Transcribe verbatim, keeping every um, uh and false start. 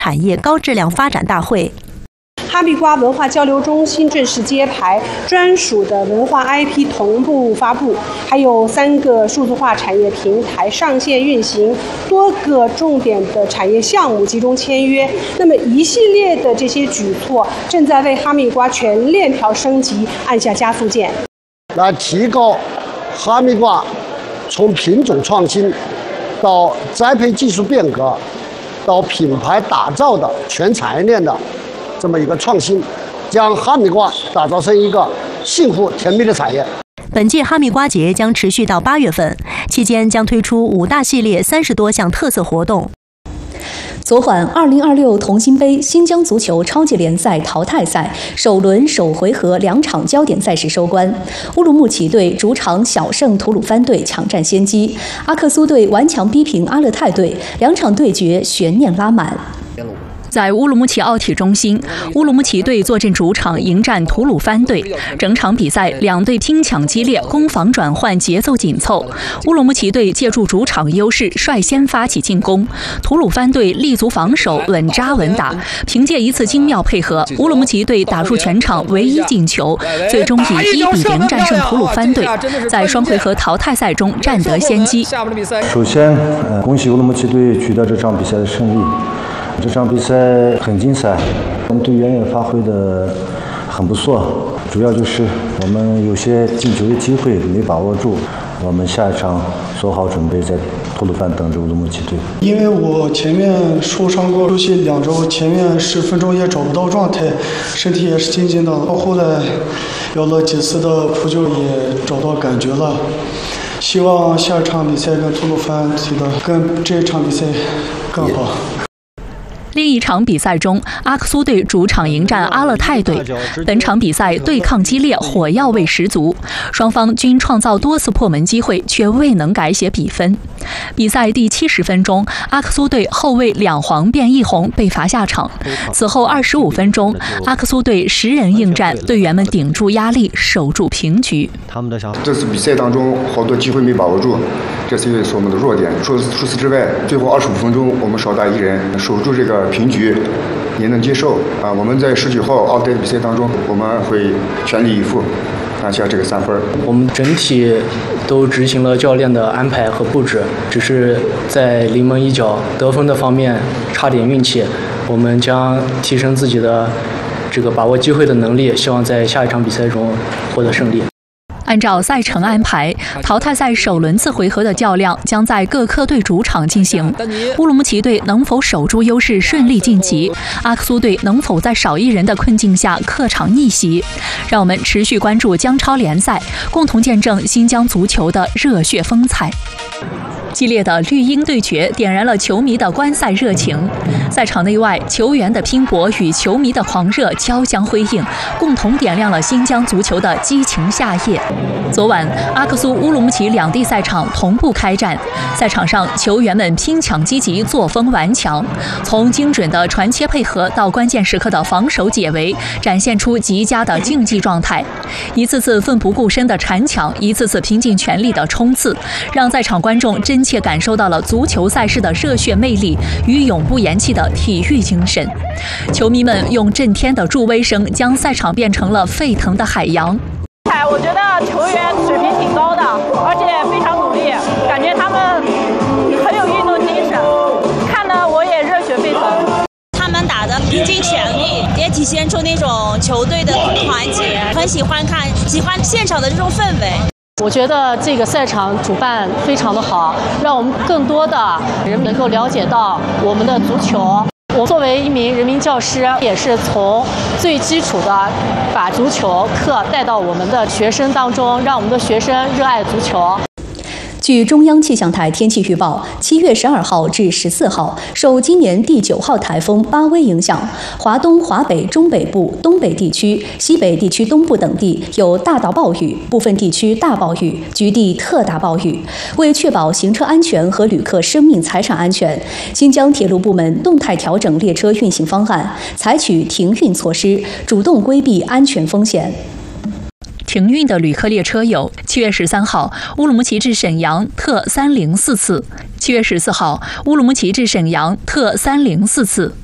产业高质量发展大会。 哈密瓜文化交流中心正式揭牌，专属的文化 I P 同步发布，还有三个数字化产业平台上线运行，多个重点的产业项目集中签约。那么一系列的这些举措，正在为哈密瓜全链条升级按下加速键， 来提高哈密瓜从品种创新到栽培技术变革到品牌打造的全产业链的这么一个创新，将哈密瓜打造成一个幸福甜蜜的产业。 本届哈密瓜节将持续到八月份，期间将推出五大系列三十多项特色活动。 昨晚，二零二六同心杯新疆足球超级联赛淘汰赛首轮首回合两场焦点赛事收官，乌鲁木齐队主场小胜吐鲁番队，抢占先机；阿克苏队顽强逼平阿勒泰队，两场对决悬念拉满。 在乌鲁木齐奥体中心，乌鲁木齐队坐镇主场迎战吐鲁番队。整场比赛，两队拼抢激烈，攻防转换节奏紧凑。乌鲁木齐队借助主场优势，率先发起进攻；吐鲁番队立足防守，稳扎稳打。凭借一次精妙配合，乌鲁木齐队打入全场唯一进球，最终以一比零战胜吐鲁番队，在双回合淘汰赛中占得先机。 首先，呃，恭喜乌鲁木齐队取得这场比赛的胜利。这场比赛很精彩，我们队员也发挥得很不错，主要就是我们有些进球的机会没把握住。我们下一场做好准备，在吐鲁番等着乌鲁木齐队。 因为我前面受伤过，休息两周，前面十分钟也找不到状态，身体也是紧紧的。到后来有了几次的扑救，也找到感觉了。希望下一场比赛跟吐鲁番踢的跟这一场比赛更好。 另一场比赛中，阿克苏队主场迎战阿勒泰队。本场比赛对抗激烈，火药味十足，双方均创造多次破门机会，却未能改写比分。比赛第七十分钟，阿克苏队后卫两黄变一红被罚下场。此后二十五分钟，阿克苏队十人应战，队员们顶住压力，守住平局。 他们的想法， 这次比赛当中好多机会没把握住，这是我们的弱点。除除此之外，最后二十五分钟我们少打一人，守住这个平局也能接受啊！我们在十九号奥德比赛当中，我们会全力以赴拿下这个三分。 我们整体都执行了教练的安排和布置，只是在临门一脚得分的方面差点运气。我们将提升自己的这个把握机会的能力，希望在下一场比赛中获得胜利。 按照赛程安排，淘汰赛首轮次回合的较量将在各科队主场进行。乌鲁木齐队能否守住优势顺利晋级？阿克苏队能否在少一人的困境下客场逆袭？让我们持续关注疆超联赛，共同见证新疆足球的热血风采。激烈的绿茵对决点燃了球迷的观赛热情，赛场内外球员的拼搏与球迷的狂热交相辉映，共同点亮了新疆足球的激情夏夜。昨晚，阿克苏、乌鲁木齐两地赛场同步开战，赛场上球员们拼抢积极，作风顽强，从精准的传切配合到关键时刻的防守解围，展现出极佳的竞技状态。一次次奋不顾身的铲抢，一次次拼尽全力的冲刺，让在场观众真切感受到了足球赛事的热血魅力与永不言弃的体育精神。球迷们用震天的助威声，将赛场变成了沸腾的海洋。 我觉得球员水平挺高的，而且非常努力，感觉他们很有运动精神，看得我也热血沸腾。 他们打得拼尽全力，也体现出那种球队的团结，很喜欢看，喜欢现场的这种氛围。 我觉得这个赛场主办非常的好，让我们更多的人能够了解到我们的足球。我作为一名人民教师，也是从最基础的把足球课带到我们的学生当中，让我们的学生热爱足球。 据中央气象台天气预报，七月十二号至十四号，受今年第九号台风巴威影响，华东、华北、中北部、东北地区、西北地区东部等地有大到暴雨，部分地区大暴雨，局地特大暴雨。为确保行车安全和旅客生命财产安全，新疆铁路部门动态调整列车运行方案，采取停运措施，主动规避安全风险。 停运的旅客列车有：七月十三号乌鲁木齐至沈阳特三零四次；七月十四号乌鲁木齐至沈阳特三零四次；